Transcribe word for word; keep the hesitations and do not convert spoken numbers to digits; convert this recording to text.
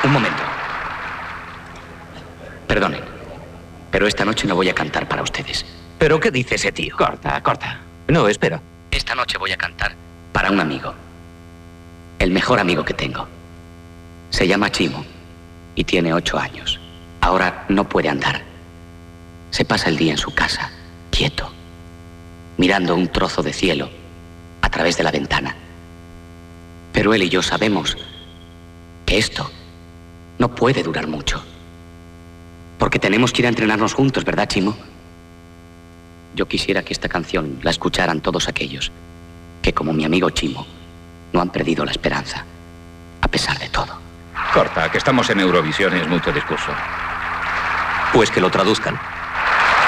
Un momento. Perdonen, pero esta noche no voy a cantar para ustedes. ¿Pero qué dice ese tío? Corta, corta. No, espera. Esta noche voy a cantar para un amigo. El mejor amigo que tengo. Se llama Chimo y tiene ocho años. Ahora no puede andar. Se pasa el día en su casa, quieto, mirando un trozo de cielo a través de la ventana. Pero él y yo sabemos que esto no puede durar mucho. Porque tenemos que ir a entrenarnos juntos, ¿verdad, Chimo? Yo quisiera que esta canción la escucharan todos aquellos que, como mi amigo Chimo, no han perdido la esperanza, a pesar de todo. Corta, que estamos en Eurovisión y es mucho discurso. Pues que lo traduzcan.